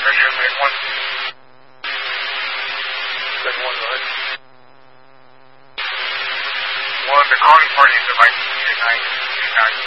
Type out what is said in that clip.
Richard, we had one. Said one, right? One of the calling parties are like 290.